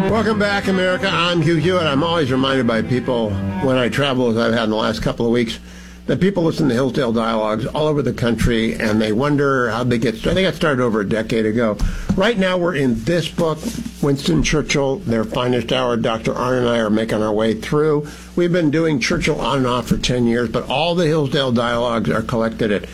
Welcome back, America. I'm Hugh Hewitt. I'm always reminded by people when I travel, as I've had in the last couple of weeks, that people listen to Hillsdale Dialogues all over the country, and they wonder how they get started. They got started over a decade ago. Right now, we're in this book, Winston Churchill, Their Finest Hour. Dr. Arnn and I are making our way through. We've been doing Churchill on and off for 10 years, but all the Hillsdale Dialogues are collected at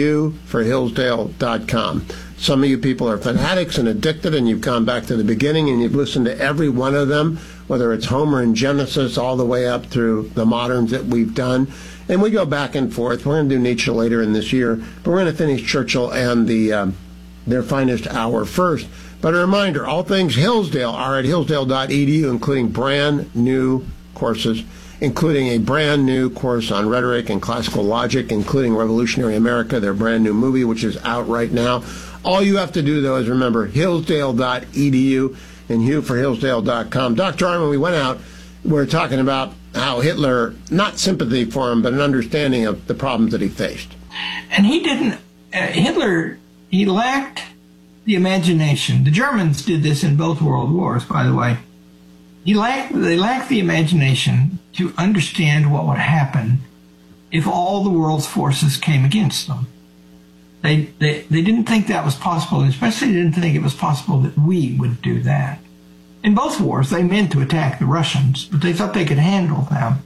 hughforhillsdale.com. Some of you people are fanatics and addicted, and you've gone back to the beginning, and you've listened to every one of them, whether it's Homer and Genesis, all the way up through the moderns that we've done. And we go back and forth. We're going to do Nietzsche later in this year, but we're going to finish Churchill and Their Finest Hour first. But a reminder, all things Hillsdale are at hillsdale.edu, including brand new courses, including a brand new course on rhetoric and classical logic, including Revolutionary America, their brand new movie, which is out right now. All you have to do, though, is remember hillsdale.edu and hughforhillsdale.com. Dr. Arnn, when we went out, we were talking about how Hitler, not sympathy for him, but an understanding of the problems that he faced. And he didn't, Hitler, he lacked the imagination. The Germans did this in both world wars, by the way. They lacked the imagination to understand what would happen if all the world's forces came against them. They didn't think that was possible, and especially didn't think it was possible that we would do that. In both wars, they meant to attack the Russians, but they thought they could handle them.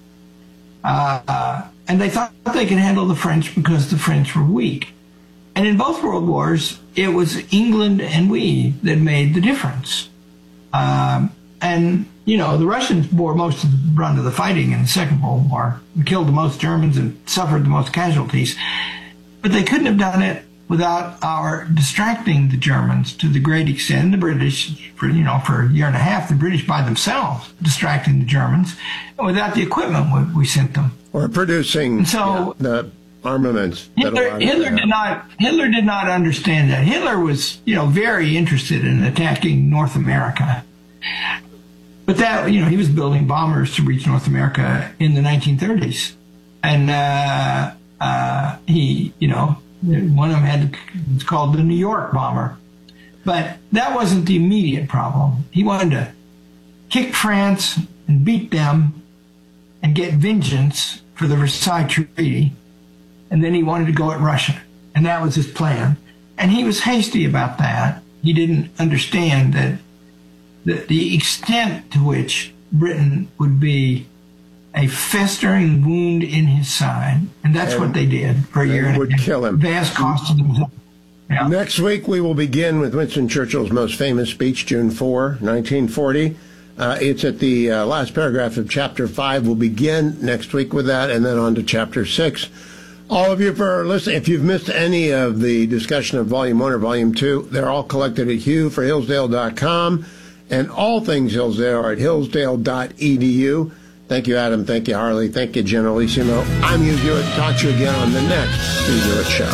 And they thought they could handle the French because the French were weak. And in both world wars, it was England and we that made the difference. And, you know, the Russians bore most of the brunt of the fighting in the Second World War, killed the most Germans and suffered the most casualties. But they couldn't have done it without our distracting the Germans to the great extent. The British, for a year and a half, the British by themselves distracting the Germans, and without the equipment we sent them. Or producing the armaments. Hitler did not understand that. Hitler was, very interested in attacking North America. But that, he was building bombers to reach North America in the 1930s. And one of them it's called the New York bomber. But that wasn't the immediate problem. He wanted to kick France and beat them and get vengeance for the Versailles Treaty. And then he wanted to go at Russia. And that was his plan. And he was hasty about that. He didn't understand that the extent to which Britain would be a festering wound in his side, and that's what they did for a year and a half. Would kill him. Vast cost to them. Yeah. Next week, we will begin with Winston Churchill's most famous speech, June 4, 1940. It's at the last paragraph of Chapter 5. We'll begin next week with that, and then on to Chapter 6. All of you for listening. If you've missed any of the discussion of Volume 1 or Volume 2, they're all collected at hughforhillsdale.com, and all things Hillsdale are at hillsdale.edu. Thank you, Adam. Thank you, Harley. Thank you, Generalissimo. I'm Hugh Hewitt. Talk to you again on the next Hugh Hewitt Show.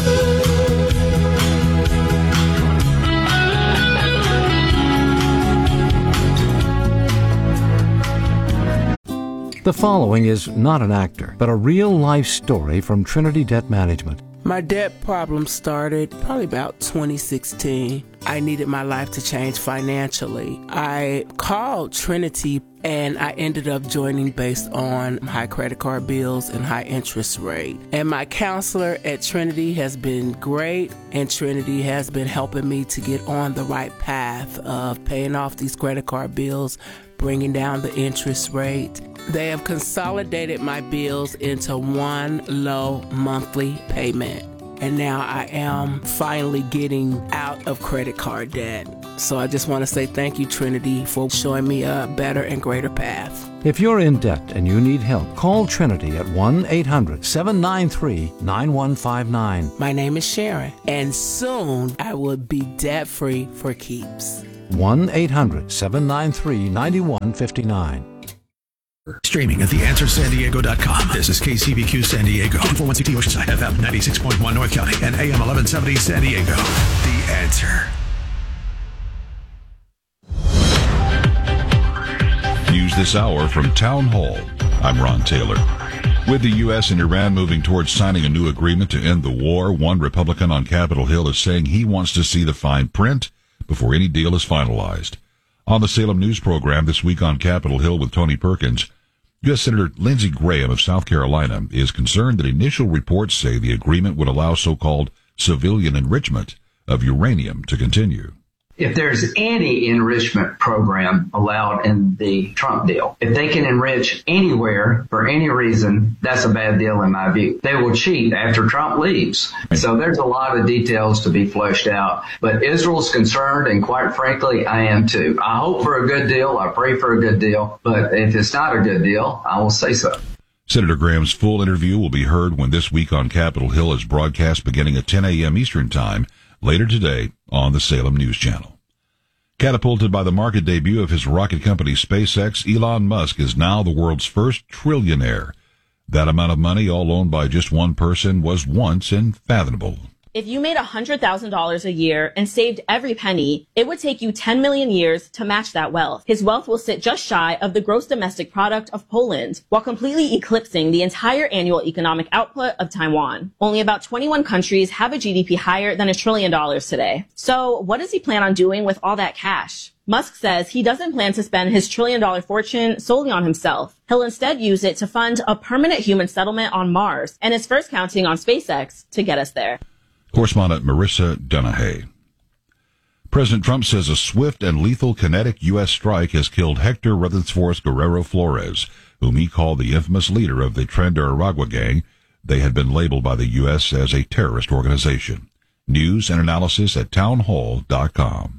The following is not an actor, but a real-life story from Trinity Debt Management. My debt problem started probably about 2016. I needed my life to change financially. I called Trinity and I ended up joining based on high credit card bills and high interest rate. And my counselor at Trinity has been great, and Trinity has been helping me to get on the right path of paying off these credit card bills, bringing down the interest rate. They have consolidated my bills into one low monthly payment. And now I am finally getting out of credit card debt. So I just want to say thank you, Trinity, for showing me a better and greater path. If you're in debt and you need help, call Trinity at 1-800-793-9159. My name is Sharon, and soon I will be debt-free for keeps. 1-800-793-9159. Streaming at theanswersandiego.com. This is KCBQ San Diego, 417 Oceanside, FM 96.1 North County, and AM 1170 San Diego. The Answer. News this hour from Town Hall. I'm Ron Taylor. With the U.S. and Iran moving towards signing a new agreement to end the war, one Republican on Capitol Hill is saying he wants to see the fine print before any deal is finalized. On the Salem News program this week on Capitol Hill with Tony Perkins, U.S. Senator Lindsey Graham of South Carolina is concerned that initial reports say the agreement would allow so-called civilian enrichment of uranium to continue. If there's any enrichment program allowed in the Trump deal, if they can enrich anywhere for any reason, that's a bad deal in my view. They will cheat after Trump leaves. So there's a lot of details to be fleshed out. But Israel's concerned, and quite frankly, I am too. I hope for a good deal. I pray for a good deal. But if it's not a good deal, I will say so. Senator Graham's full interview will be heard when This Week on Capitol Hill is broadcast beginning at 10 a.m. Eastern Time later today on the Salem News Channel. Catapulted by the market debut of his rocket company SpaceX, Elon Musk is now the world's first trillionaire. That amount of money, all owned by just one person, was once unfathomable. If you made $100,000 a year and saved every penny, it would take you 10 million years to match that wealth. His wealth will sit just shy of the gross domestic product of Poland, while completely eclipsing the entire annual economic output of Taiwan. Only about 21 countries have a GDP higher than $1 trillion today. So what does he plan on doing with all that cash? Musk says he doesn't plan to spend his $1 trillion fortune solely on himself. He'll instead use it to fund a permanent human settlement on Mars, and is first counting on SpaceX to get us there. Correspondent Marissa Dunahay. President Trump says a swift and lethal kinetic U.S. strike has killed Hector Reynsforth Guerrero Flores, whom he called the infamous leader of the Tren de Aragua gang. They had been labeled by the U.S. as a terrorist organization. News and analysis at townhall.com.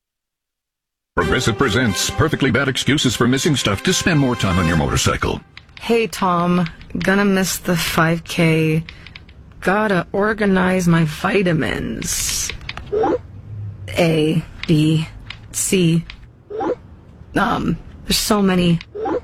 Progressive presents Perfectly Bad Excuses for Missing Stuff to Spend More Time on Your Motorcycle. Hey, Tom. Gonna miss the 5K. Gotta organize my vitamins. A, B, C. There's so many.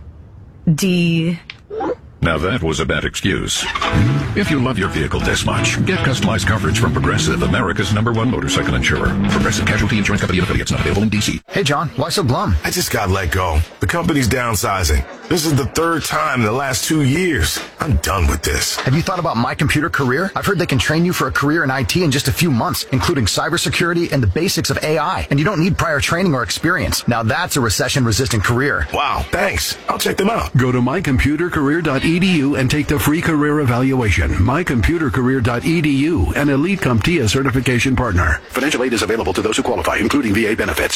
D. Now that was a bad excuse. If you love your vehicle this much, get customized coverage from Progressive, America's #1 motorcycle insurer. Progressive Casualty Insurance Company and affiliates, not available in D.C. Hey, John, why so glum? I just got let go. The company's downsizing. This is the third time in the last 2 years. I'm done with this. Have you thought about My Computer Career? I've heard they can train you for a career in IT in just a few months, including cybersecurity and the basics of AI. And you don't need prior training or experience. Now that's a recession-resistant career. Wow, thanks. I'll check them out. Go to mycomputercareer.edu and take the free career evaluation. mycomputercareer.edu, an Elite CompTIA certification partner. Financial aid is available to those who qualify, including VA benefits.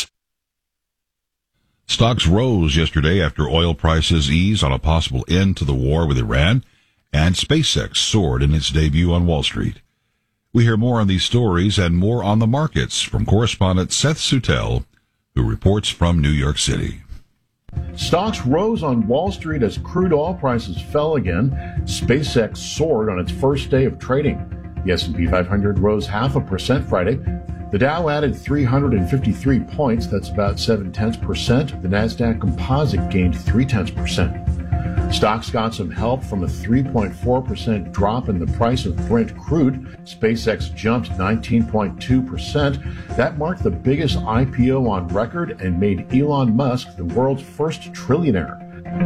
Stocks rose yesterday after oil prices eased on a possible end to the war with Iran, and SpaceX soared in its debut on Wall Street. We hear more on these stories and more on the markets from correspondent Seth Sutel, who reports from New York City. Stocks rose on Wall Street as crude oil prices fell again. SpaceX soared on its first day of trading. The S&P 500 rose 0.5% Friday. The Dow added 353 points, that's about 0.7%. The Nasdaq Composite gained 0.3%. Stocks got some help from a 3.4% drop in the price of Brent crude. SpaceX jumped 19.2%. That marked the biggest IPO on record and made Elon Musk the world's first trillionaire.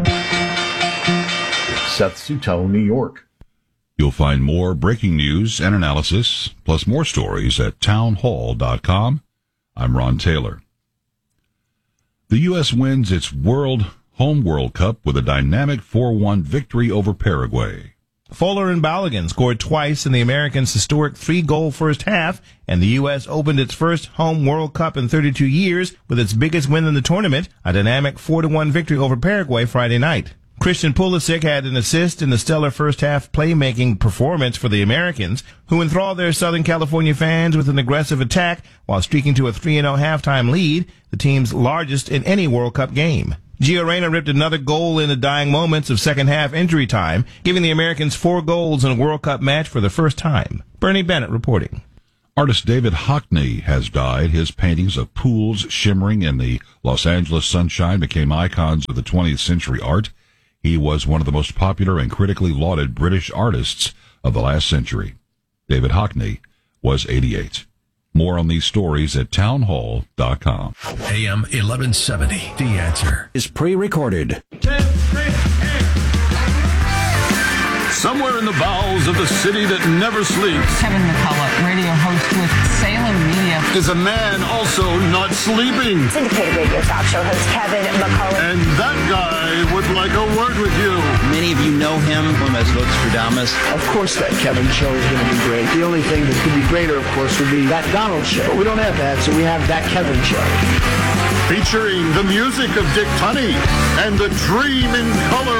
Seth Sutel, New York. You'll find more breaking news and analysis, plus more stories at townhall.com. I'm Ron Taylor. The U.S. wins its Home World Cup with a dynamic 4-1 victory over Paraguay. Fuller and Balogun scored twice in the Americans' historic 3-goal first half, and the U.S. opened its first home World Cup in 32 years with its biggest win in the tournament, a dynamic 4-1 victory over Paraguay Friday night. Christian Pulisic had an assist in the stellar first-half playmaking performance for the Americans, who enthralled their Southern California fans with an aggressive attack while streaking to a 3-0 halftime lead, the team's largest in any World Cup game. Gio Reyna ripped another goal in the dying moments of second-half injury time, giving the Americans 4 goals in a World Cup match for the first time. Bernie Bennett reporting. Artist David Hockney has died. His paintings of pools shimmering in the Los Angeles sunshine became icons of the 20th century art. He was one of the most popular and critically lauded British artists of the last century. David Hockney was 88. More on these stories at townhall.com. AM 1170, The Answer. Is pre-recorded. 10, 3, Somewhere in the bowels of the city that never sleeps. Kevin McCullough, radio host with Salem Media. Is a man also not sleeping? Syndicated radio talk show host Kevin McCullough. And that guy would like a word with you. Many of you know him as Nostradamus. Of course that Kevin show is going to be great. The only thing that could be greater, of course, would be that Donald show. But we don't have that, so we have that Kevin show. Featuring the music of Dick Tunney and the Dream in Color